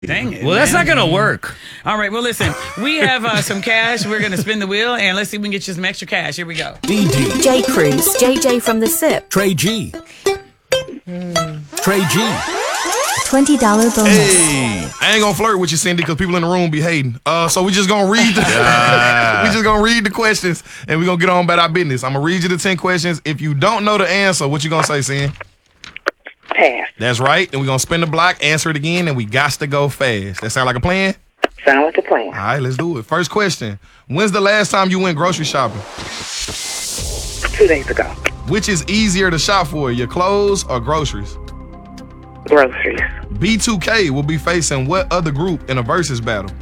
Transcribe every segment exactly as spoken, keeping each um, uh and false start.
Dang it. Well, that's man. not going to work. All right. Well, listen, we have uh, some cash. We're going to spin the wheel, and let's see if we can get you some extra cash. Here we go. D D. J. Cruz, J J from the S I P. Trey G. Trey G. twenty dollars bonus. Hey, I ain't gonna flirt with you, Cindy, because people in the room be hating. Uh, so we just gonna read the we just gonna read the questions, and we gonna get on about our business. I'm gonna read you the ten questions. If you don't know the answer, what you gonna say, Cindy? Pass. That's right. And we gonna spin the block, answer it again, and we got to go fast. That sound like a plan? Sound like a plan. All right, let's do it. First question: when's the last time you went grocery shopping? Two days ago. Which is easier to shop for, your clothes or groceries? Groceries. B two K will be facing what other group in a versus battle?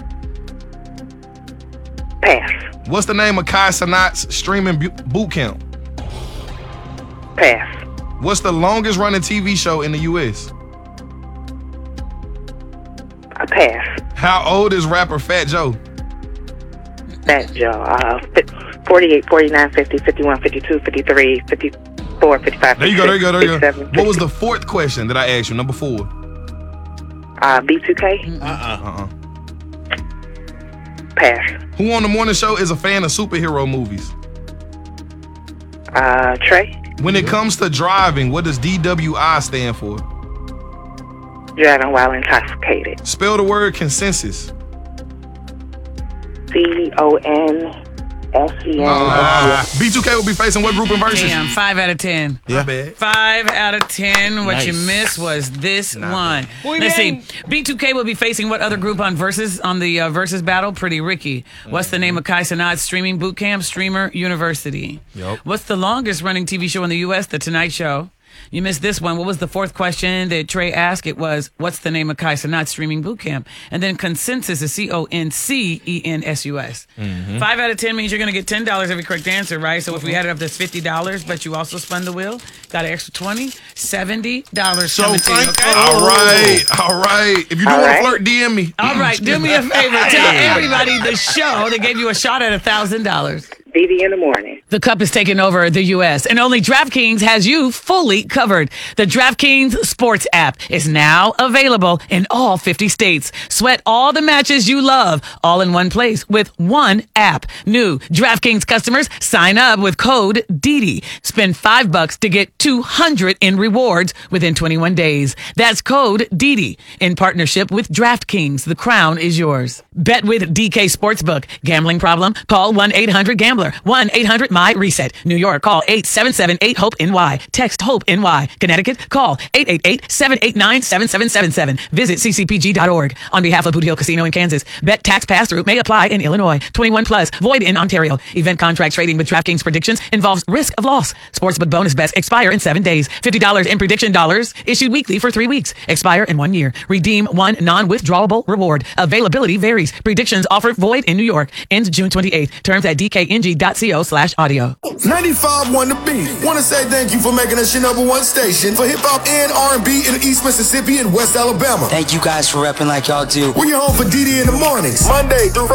Pass. What's the name of Kai Cenat's streaming bu- boot camp? Pass. What's the longest running T V show in the U S? A pass. How old is rapper Fat Joe? That Joe. Uh, forty-eight, forty-nine, fifty, fifty-one, fifty-two, fifty-three, fifty-four, fifty-five, There you go, there you go, there you go. fifty-seven, What was the fourth question that I asked you? Number four. Uh, B two K. Uh-uh. Pass. Who on the morning show is a fan of superhero movies? Uh, Trey. When it comes to driving, what does D W I stand for? Driving while intoxicated. Spell the word consensus. C O N S E N. Uh, B two K will be facing what group in versus? Damn, five out of ten. Yeah. Bad. Five out of ten. What Nice. you missed was this Not one. Let's see. B two K will be facing what other group on versus on the uh, versus battle? Pretty Ricky. What's the name of Kai Cenat's streaming boot camp? Streamer University. Yup. What's the longest running T V show in the U S? The Tonight Show. You missed this one. What was the fourth question that Trey asked? It was, what's the name of Kai Cenat's streaming boot camp? And then consensus is C O N C E N S U S. Mm-hmm. Five out of ten means you're going to get ten dollars every correct answer, right? So if we had it up, that's fifty dollars, but you also spun the wheel, got an extra twenty, seventy dollars So coming to you, thankful. okay? All right, all right. If you do All want right. to flirt, D M me. All right, do me a favor. Tell everybody the show that gave you a shot at one thousand dollars. D D in the morning. The cup is taking over the U S, and only DraftKings has you fully covered. The DraftKings Sports app is now available in all fifty states. Sweat all the matches you love, all in one place with one app. New DraftKings customers sign up with code D D. Spend five bucks to get two hundred in rewards within twenty-one days. That's code D D in partnership with DraftKings. The crown is yours. Bet with D K Sportsbook. Gambling problem? Call one eight hundred gambler. one eight hundred M Y reset. New York, call eight seven seven eight hope N Y. Text HOPE-N Y. Connecticut, call eight eight eight seven eight nine seven seven seven seven. Visit c c p g dot org. On behalf of Boot Hill Casino in Kansas, bet tax pass-through may apply in Illinois. twenty-one plus, void in Ontario. Event contract trading with DraftKings predictions involves risk of loss. Sportsbook bonus bets expire in seven days. fifty dollars in prediction dollars issued weekly for three weeks. Expire in one year. Redeem one non-withdrawable reward. Availability varies. Predictions offered void in New York. Ends June twenty-eighth. Terms at d k n g dot co slash audio. ninety-five one The Beat. Want to say thank you for making us your number one station for hip hop and R and B in East Mississippi and West Alabama. Thank you guys for repping like y'all do. We're your home for D D in the mornings, Monday through